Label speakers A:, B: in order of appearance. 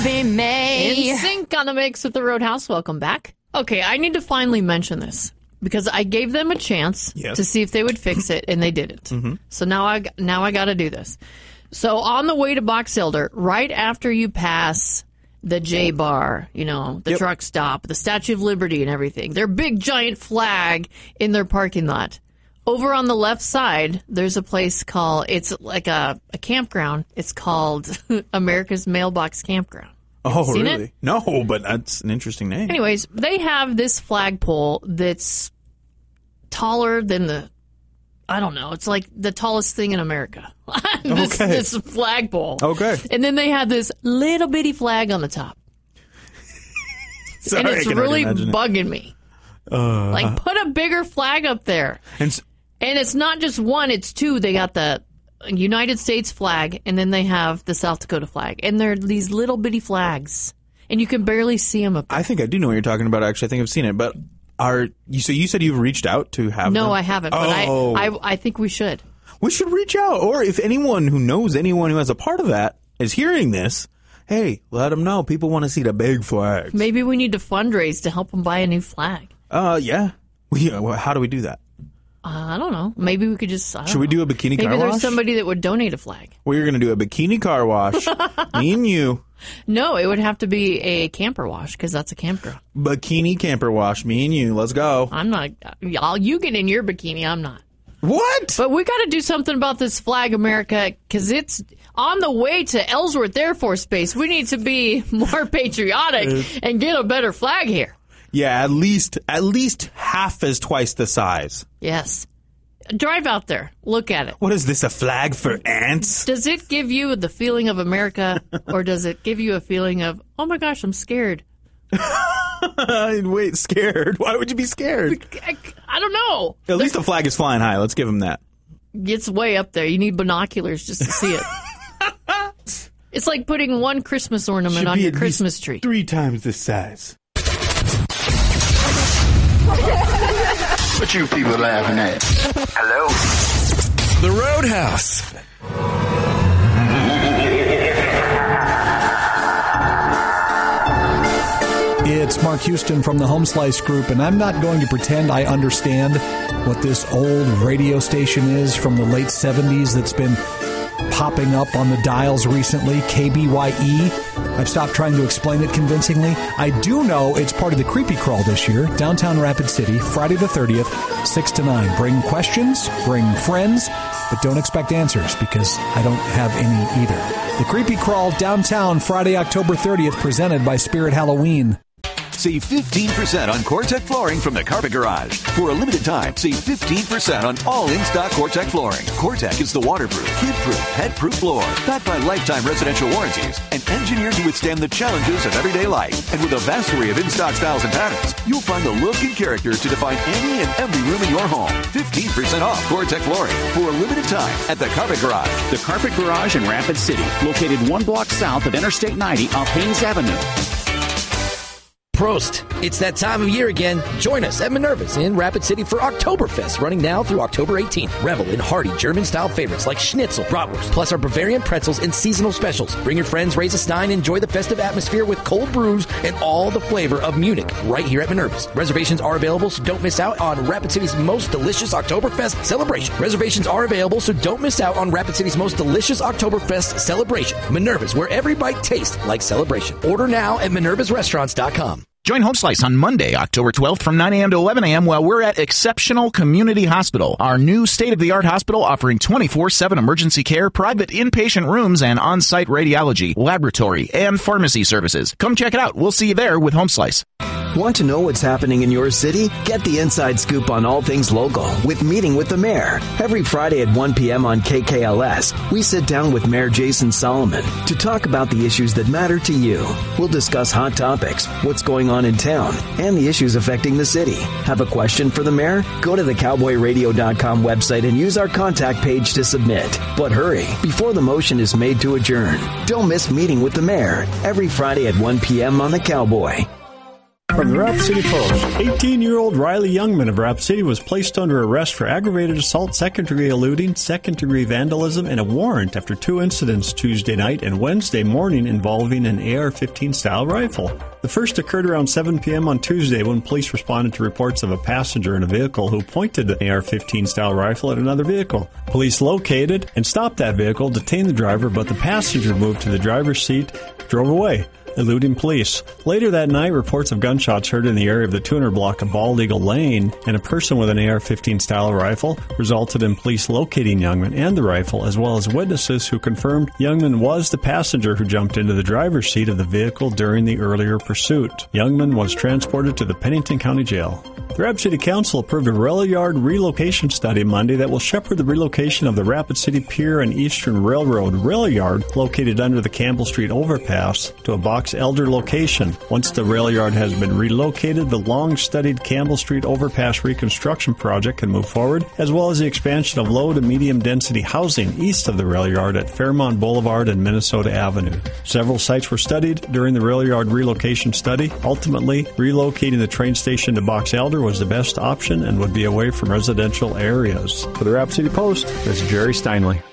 A: In sync on the mix with the Roadhouse. Welcome back. Okay, I need to finally mention this because I gave them a chance to see if they would fix it, and they didn't. Mm-hmm. So now I got to do this. So on the way to Box Elder, right after you pass the J Bar, the truck stop, the Statue of Liberty and everything, their big giant flag in their parking lot. Over on the left side, there's a place called, it's like a campground. It's called America's Mailbox Campground.
B: Oh, really? It? No, but that's an interesting name.
A: Anyways, they have this flagpole that's taller than it's like the tallest thing in America. This flagpole.
B: Okay.
A: And then they have this little bitty flag on the top.
B: Sorry,
A: and it's really bugging me. Put a bigger flag up there. And it's not just one, it's two. They got the United States flag, and then they have the South Dakota flag. And they're these little bitty flags. And you can barely see them up there.
B: I think I do know what you're talking about, actually. I think I've seen it. But so you said you've reached out to have them?
A: No, I haven't. But I think we should.
B: We should reach out. Or if anyone who knows anyone who has a part of that is hearing this, hey, let them know. People want to see the big flags.
A: Maybe we need to fundraise to help them buy a new flag.
B: Yeah. How do we do that?
A: I don't know. Maybe we could just...
B: Should we do a bikini car wash?
A: Maybe there's somebody that would donate a flag.
B: We're going to do a bikini car wash. Me and you.
A: No, it would have to be a camper wash because that's a campground.
B: Bikini camper wash. Me and you. Let's go.
A: I'm not... You get in your bikini. I'm not.
B: What?
A: But we got to do something about this flag, America, because it's on the way to Ellsworth Air Force Base. We need to be more patriotic and get a better flag here.
B: Yeah, at least half as twice the size.
A: Yes. Drive out there. Look at it.
B: What is this, a flag for ants?
A: Does it give you the feeling of America, or does it give you a feeling of, oh my gosh, I'm scared?
B: Wait, scared? Why would you be scared?
A: I don't know.
B: At least the flag is flying high. Let's give them that.
A: It's way up there. You need binoculars just to see it. It's like putting one Christmas ornament on your Christmas tree.
B: 3 times the size.
C: What you people laughing at? Hello?
D: The Roadhouse.
E: It's Mark Houston from the Home Slice Group, and I'm not going to pretend I understand what this old radio station is from the late 70s that's been popping up on the dials recently, KBYE. I've stopped trying to explain it convincingly. I do know it's part of the Creepy Crawl this year, downtown Rapid City, Friday the 30th, 6 to 9. Bring questions, bring friends, but don't expect answers because I don't have any either. The Creepy Crawl downtown, Friday, October 30th, presented by Spirit Halloween.
F: Save 15% on Core-Tec flooring from the Carpet Garage. For a limited time, save 15% on all in-stock Core-Tec flooring. Core-Tec is the waterproof, kid-proof, pet-proof floor, backed by lifetime residential warranties and engineered to withstand the challenges of everyday life. And with a vast array of in-stock styles and patterns, you'll find the look and character to define any and every room in your home. 15% off Core-Tec flooring for a limited time at the Carpet Garage.
G: The Carpet Garage in Rapid City, located 1 block south of Interstate 90 off Haynes Avenue.
D: Prost. It's that time of year again. Join us at Minerva's in Rapid City for Oktoberfest, running now through October 18th. Revel in hearty German-style favorites like Schnitzel, Bratwurst, plus our Bavarian pretzels and seasonal specials. Bring your friends, raise a stein, enjoy the festive atmosphere with cold brews and all the flavor of Munich right here at Minerva's. Reservations are available, so don't miss out on Rapid City's most delicious Oktoberfest celebration. Reservations are available, so don't miss out on Rapid City's most delicious Oktoberfest celebration. Minerva's, where every bite tastes like celebration. Order now at minervasrestaurants.com.
H: Join Home Slice on Monday, October 12th from 9 a.m. to 11 a.m. while we're at Exceptional Community Hospital, our new state-of-the-art hospital offering 24/7 emergency care, private inpatient rooms, and on-site radiology, laboratory, and pharmacy services. Come check it out. We'll see you there with Home Slice.
I: Want to know what's happening in your city? Get the inside scoop on all things local with Meeting with the Mayor. Every Friday at 1 p.m. on KKLS, we sit down with Mayor Jason Solomon to talk about the issues that matter to you. We'll discuss hot topics, what's going on in town, and the issues affecting the city. Have a question for the mayor? Go to the cowboyradio.com website and use our contact page to submit. But hurry, before the motion is made to adjourn. Don't miss Meeting with the Mayor every Friday at 1 p.m. on the Cowboy.
J: From the Rapid City Post, 18-year-old Riley Youngman of Rapid City was placed under arrest for aggravated assault, second-degree eluding, second-degree vandalism, and a warrant after 2 incidents Tuesday night and Wednesday morning involving an AR-15 style rifle. The first occurred around 7 p.m. on Tuesday when police responded to reports of a passenger in a vehicle who pointed an AR-15 style rifle at another vehicle. Police located and stopped that vehicle, detained the driver, but the passenger moved to the driver's seat, drove away, eluding police. Later that night, reports of gunshots heard in the area of the 200 block of Bald Eagle Lane, and a person with an AR-15 style rifle resulted in police locating Youngman and the rifle, as well as witnesses who confirmed Youngman was the passenger who jumped into the driver's seat of the vehicle during the earlier pursuit. Youngman was transported to the Pennington County Jail. The Rapid City Council approved a rail yard relocation study Monday that will shepherd the relocation of the Rapid City Pier and Eastern Railroad rail yard located under the Campbell Street overpass to a Box Elder location. Once the rail yard has been relocated, the long-studied Campbell Street overpass reconstruction project can move forward, as well as the expansion of low to medium-density housing east of the rail yard at Fairmont Boulevard and Minnesota Avenue. Several sites were studied during the rail yard relocation study. Ultimately, relocating the train station to Box Elder was the best option and would be away from residential areas. For the Rapid City Post, this is Jerry Steinley.